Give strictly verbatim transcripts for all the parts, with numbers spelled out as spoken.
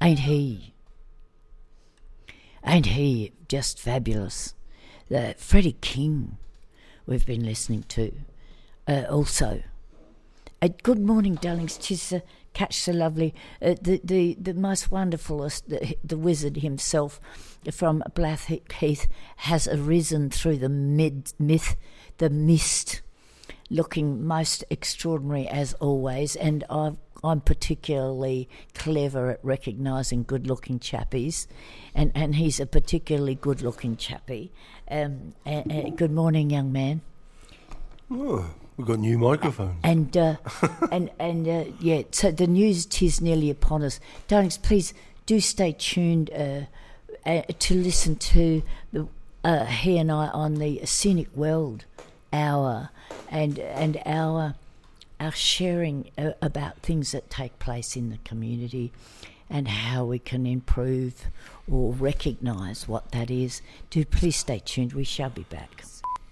Ain't he? Ain't he just fabulous? The Freddie King we've been listening to uh, also. Uh, good morning, darlings. 'Tis uh, Catch so lovely. Uh, the, the, the most wonderfulest, the, the wizard himself from Blackheath has arisen through the mid, myth, the mist, looking most extraordinary as always, and I've, I'm particularly clever at recognising good-looking chappies, and, and he's a particularly good-looking chappie. Um, uh, uh, good morning, young man. Oh, we've got new microphones. And, uh, and, and uh, yeah, so the news is nearly upon us. Darlings, please do stay tuned uh, uh, to listen to the, uh, he and I on the Scenic World Hour and and our our sharing uh, about things that take place in the community and how we can improve or recognise what that is. Do please stay tuned. We shall be back.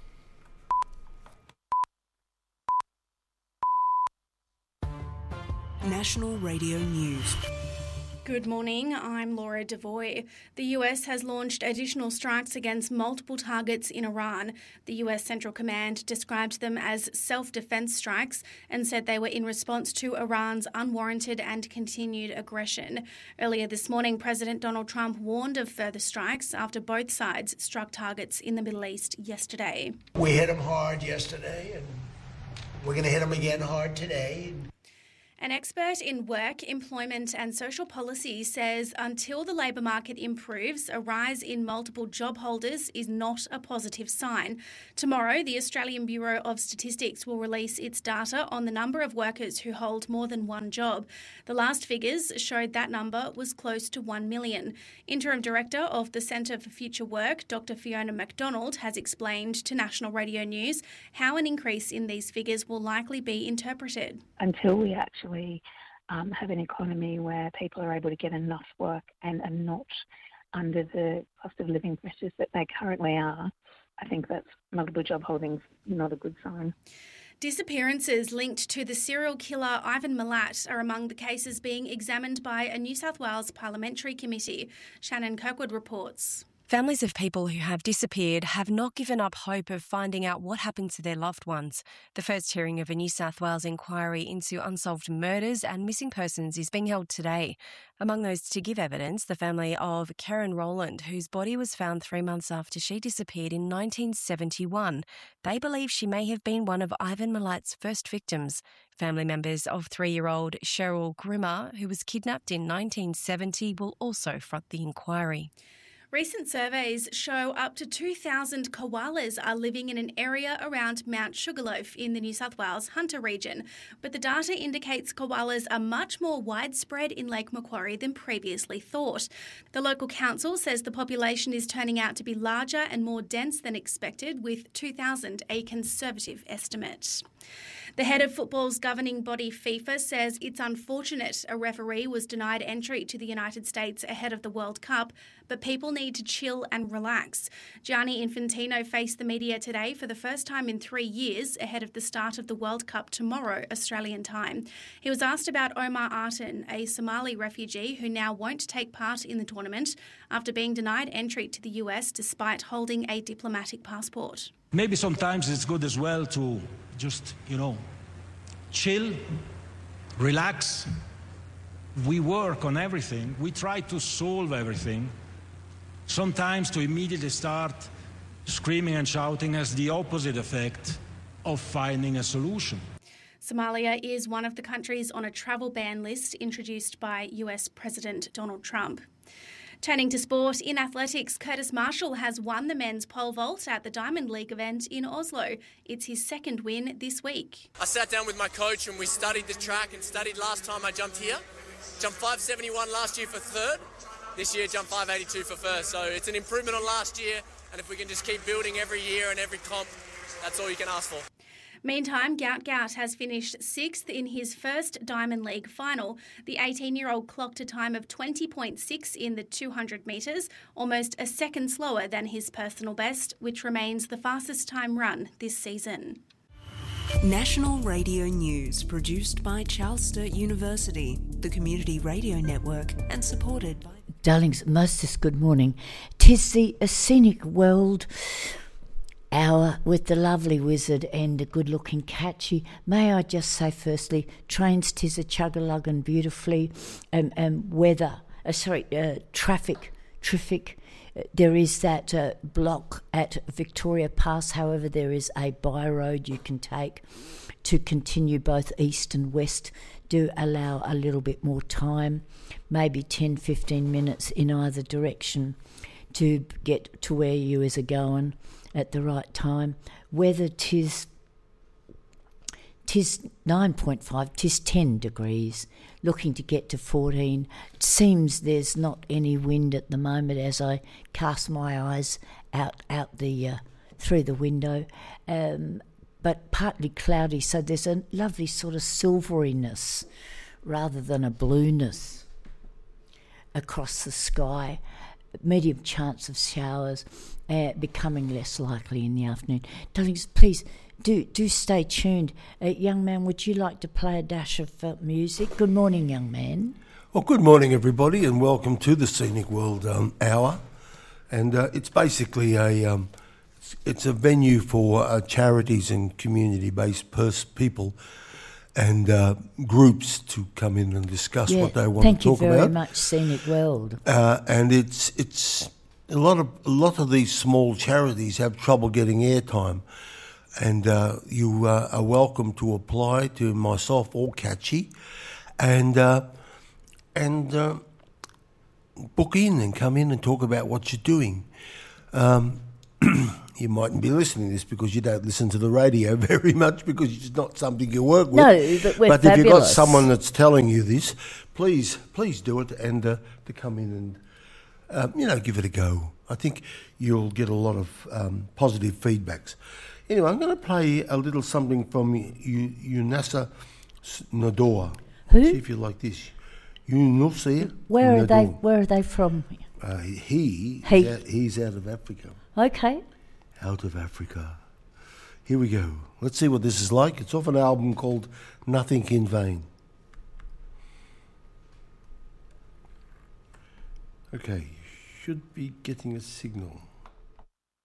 National Radio News. Good morning, I'm Laura Devoy. The U S has launched additional strikes against multiple targets in Iran. The U S Central Command described them as self-defense strikes and said they were in response to Iran's unwarranted and continued aggression. Earlier this morning, President Donald Trump warned of further strikes after both sides struck targets in the Middle East yesterday. We hit them hard yesterday, and we're going to hit them again hard today. An expert in work, employment and social policy says until the labour market improves, a rise in multiple job holders is not a positive sign. Tomorrow, the Australian Bureau of Statistics will release its data on the number of workers who hold more than one job. The last figures showed that number was close to one million. Interim Director of the Centre for Future Work, Doctor Fiona McDonald, has explained to National Radio News how an increase in these figures will likely be interpreted. Until we actually Um, have an economy where people are able to get enough work and are not under the cost of living pressures that they currently are, I think that's multiple job holdings not a good sign. Disappearances linked to the serial killer Ivan Milat are among the cases being examined by a New South Wales parliamentary committee. Shannon Kirkwood reports. Families of people who have disappeared have not given up hope of finding out what happened to their loved ones. The first hearing of a New South Wales inquiry into unsolved murders and missing persons is being held today. Among those to give evidence, the family of Karen Rowland, whose body was found three months after she disappeared in nineteen seventy-one. They believe she may have been one of Ivan Milat's first victims. Family members of three-year-old Cheryl Grimmer, who was kidnapped in nineteen seventy, will also front the inquiry. Recent surveys show up to two thousand koalas are living in an area around Mount Sugarloaf in the New South Wales Hunter region, but the data indicates koalas are much more widespread in Lake Macquarie than previously thought. The local council says the population is turning out to be larger and more dense than expected, with two thousand a conservative estimate. The head of football's governing body, FIFA, says it's unfortunate a referee was denied entry to the United States ahead of the World Cup, but people need to chill and relax. Gianni Infantino faced the media today for the first time in three years ahead of the start of the World Cup tomorrow, Australian time. He was asked about Omar Artan, a Somali refugee who now won't take part in the tournament after being denied entry to the U S despite holding a diplomatic passport. Maybe sometimes it's good as well to just, you know, chill, relax. We work on everything. We try to solve everything. Sometimes to immediately start screaming and shouting has the opposite effect of finding a solution. Somalia is one of the countries on a travel ban list introduced by U S President Donald Trump. Turning to sport, in athletics, Curtis Marshall has won the men's pole vault at the Diamond League event in Oslo. It's his second win this week. I sat down with my coach and we studied the track and studied last time I jumped here. Jumped five seventy-one last year for third. This year jumped five eighty-two for first. So it's an improvement on last year, and if we can just keep building every year and every comp, that's all you can ask for. Meantime, Gout Gout has finished sixth in his first Diamond League final. The eighteen-year-old clocked a time of twenty point six in the two hundred metres, almost a second slower than his personal best, which remains the fastest time run this season. National Radio News, produced by Charles Sturt University. the Community Radio Network, and supported by... Darlings, mostest good morning. 'Tis the Scenic World hour with the lovely wizard and a good-looking Catchy. May I just say firstly, trains 'tis a chug-a-luggin' beautifully, um, um, weather, uh, sorry, uh, traffic, traffic. Uh, there is that uh, block at Victoria Pass, however there is a by road you can take to continue both east and west. Do allow a little bit more time, maybe ten, fifteen minutes in either direction to get to where you is a going at the right time. Weather, tis tis nine point five, tis ten degrees, looking to get to fourteen. It seems there's not any wind at the moment as I cast my eyes out out the uh, through the window, um, but partly cloudy, so there's a lovely sort of silveriness rather than a blueness across the sky. Medium chance of showers, uh, becoming less likely in the afternoon. Darlings, please do do stay tuned. Uh, young man, would you like to play a dash of uh, music? Good morning, young man. Well, good morning, everybody, and welcome to the Scenic World um, Hour. And uh, it's basically a um, it's, it's a venue for uh, charities and community-based pers- people and uh, groups to come in and discuss yeah, what they want thank to talk you very about. much, Scenic World. Uh, and it's it's a lot of a lot of these small charities have trouble getting airtime, and uh, you uh, are welcome to apply to myself or Catchy, and uh, and uh, book in and come in and talk about what you're doing. Um, You mightn't be listening to this because you don't listen to the radio very much because it's not something you work with. No, but we're But fabulous. if you've got someone that's telling you this, please, please do it and uh, to come in and, um, you know, give it a go. I think you'll get a lot of um, positive feedbacks. Anyway, I'm going to play a little something from U- Yunasa Nador. Who? See if you like this. Yunasa Where are they? Nador. Where are they from? Uh, he, He. Is out, he's out of Africa. Okay. Out of Africa. Here we go. Let's see what this is like. It's off an album called Nothing in Vain. Okay, should be getting a signal.